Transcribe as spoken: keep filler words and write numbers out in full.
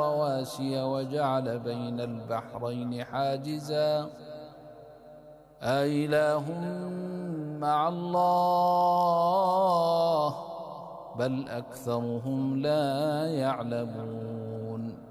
رواسي وجعل بين البحرين حاجزا أإله مع الله بل أكثرهم لا يعلمون